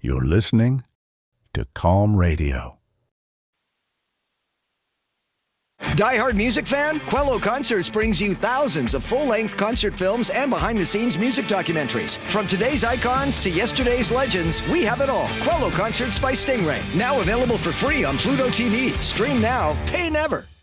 You're listening to Calm Radio. Die-hard music fan? Quello Concerts brings you thousands of full-length concert films and behind-the-scenes music documentaries. From today's icons to yesterday's legends, we have it all. Quello Concerts by Stingray. Now available for free on Pluto TV. Stream now, pay never.